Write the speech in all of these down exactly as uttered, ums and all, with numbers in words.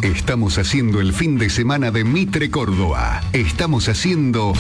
Estamos haciendo el fin de semana de Mitre Córdoba. Estamos haciendo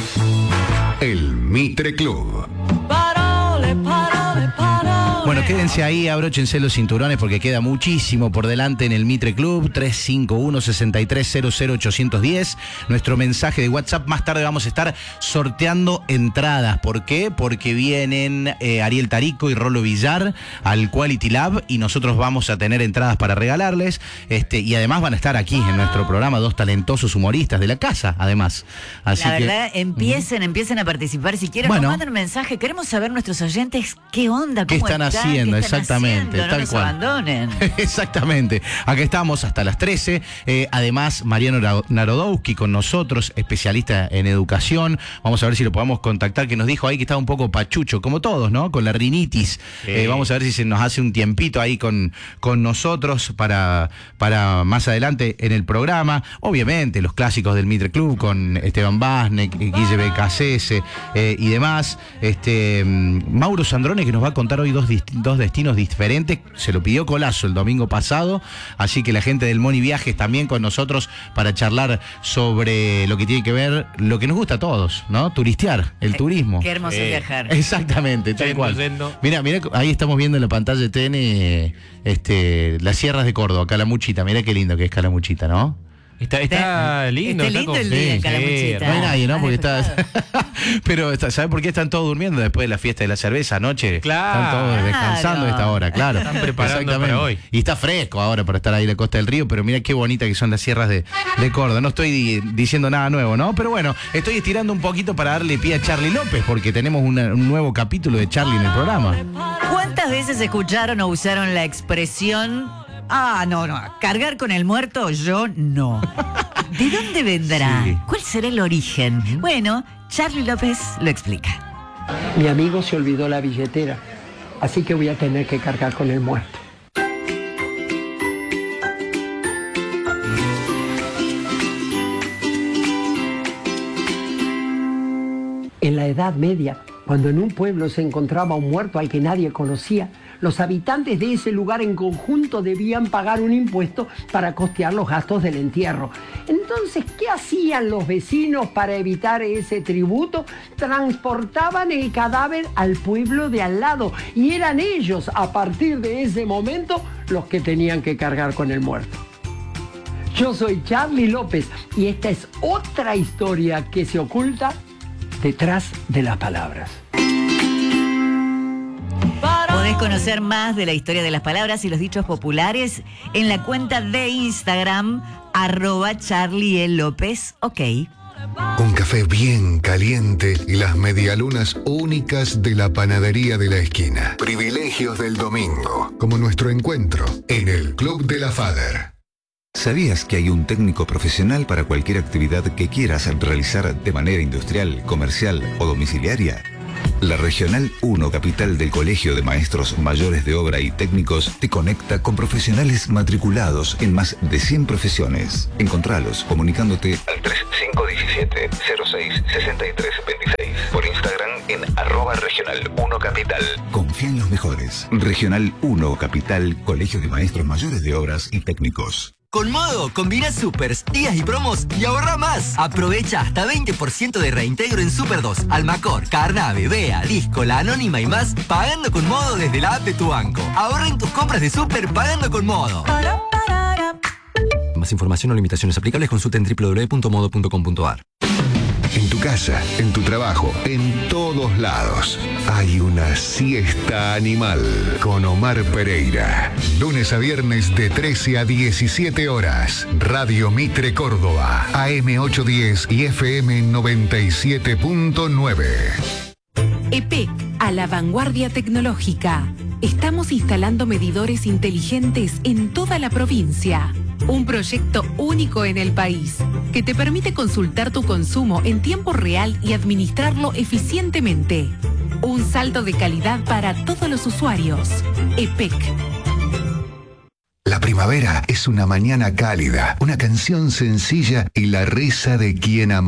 el Mitre Club. Parole, parole, parole. Bueno, quédense ahí, abróchense los cinturones porque queda muchísimo por delante en el Mitre Club. Tres cinco uno, seis tres cero cero ocho uno cero. Nuestro mensaje de WhatsApp. Más tarde vamos a estar sorteando entradas. ¿Por qué? Porque vienen eh, Ariel Tarico y Rolo Villar al Quality Lab y nosotros vamos a tener entradas para regalarles. Este, y además van a estar aquí en nuestro programa dos talentosos humoristas de la casa, además. Así la que, verdad, empiecen, uh-huh. empiecen a participar. Si quieren, bueno, nos mandan un mensaje. Queremos saber nuestros oyentes qué onda, cómo ¿Qué están están, haciendo? qué están Exactamente, haciendo, no tal nos cual. abandonen. Exactamente. Acá estamos hasta las trece. Eh, además, Mariano Narodowski con nosotros, especialista en educación. Vamos a ver si lo podemos contactar, que nos dijo ahí que estaba un poco pachucho, como todos, ¿no? Con la rinitis. Sí. Eh, vamos a ver si se nos hace un tiempito ahí con, con nosotros para, para más adelante en el programa. Obviamente, los clásicos del Mitre Club con Esteban Basnek, Guille B K C S eh, y demás. Este, Mauro Sandrone, que nos va a contar hoy dos, dos destinos diferentes. Se lo pidió Colazo el domingo pasado, así que la gente del Moni Viajes también con nosotros para charlar sobre lo que tiene que ver, lo que nos gusta a todos, ¿no? Turistear, el turismo. Qué hermoso eh, viajar. Exactamente, tal yendo, cual. Yendo. Mira, mira, ahí estamos viendo en la pantalla de T N este, las sierras de Córdoba, Calamuchita. Mira qué lindo que es Calamuchita, ¿no? Está, está lindo. Está lindo está el con... día en sí, Calamuchita. sí, no hay nadie, ¿no? Ah, Porque está... Pero, ¿sabes por qué están todos durmiendo después de la fiesta de la cerveza anoche? Claro. Están todos descansando a esta hora, claro. Están preparando para hoy. Y está fresco ahora para estar ahí en la costa del río, pero mira qué bonita que son las sierras de, de Córdoba. No estoy di- diciendo nada nuevo, ¿no? Pero bueno, estoy estirando un poquito para darle pie a Charly López, porque tenemos una, un nuevo capítulo de Charly en el programa. ¿Cuántas veces escucharon o usaron la expresión, ah, no, no, cargar con el muerto? Yo no. ¿De dónde vendrá? Sí. ¿Cuál será el origen? Uh-huh. Bueno, Charly López lo explica. Mi amigo se olvidó la billetera, así que voy a tener que cargar con el muerto. En la Edad Media, cuando en un pueblo se encontraba un muerto al que nadie conocía, los habitantes de ese lugar en conjunto debían pagar un impuesto para costear los gastos del entierro. Entonces, ¿qué hacían los vecinos para evitar ese tributo? Transportaban el cadáver al pueblo de al lado y eran ellos, a partir de ese momento, los que tenían que cargar con el muerto. Yo soy Charly López y esta es otra historia que se oculta detrás de las palabras. Podés conocer más de la historia de las palabras y los dichos populares en la cuenta de Instagram, arroba Charly E. López, ok. Un café bien caliente y las medialunas únicas de la panadería de la esquina. Privilegios del domingo, como nuestro encuentro en el Club de la Fader. ¿Sabías que hay un técnico profesional para cualquier actividad que quieras realizar de manera industrial, comercial o domiciliaria? La Regional uno Capital del Colegio de Maestros Mayores de Obra y Técnicos te conecta con profesionales matriculados en más de cien profesiones. Encontralos comunicándote al tres cinco uno siete cero seis seis tres dos seis por Instagram en arroba Regional uno Capital. Confía en los mejores. Regional uno Capital, Colegio de Maestros Mayores de Obras y Técnicos. Con Modo, combina supers, días y promos y ahorra más. Aprovecha hasta veinte por ciento de reintegro en Super dos, Almacor, Carnave, Bea, Disco, La Anónima y más, pagando con Modo desde la app de tu banco. Ahorra en tus compras de super pagando con Modo. Más información o limitaciones aplicables consulta en doble u doble u doble u punto modo punto com punto a r. En tu casa, en tu trabajo, en todos lados, hay una siesta animal con Omar Pereira. Lunes a viernes de trece a diecisiete horas. Radio Mitre Córdoba, A M ochocientos diez y F M noventa y siete punto nueve. E P E C, a la vanguardia tecnológica. Estamos instalando medidores inteligentes en toda la provincia. Un proyecto único en el país que te permite consultar tu consumo en tiempo real y administrarlo eficientemente. Un salto de calidad para todos los usuarios. E P E C. La primavera es una mañana cálida, una canción sencilla y la risa de quien ama.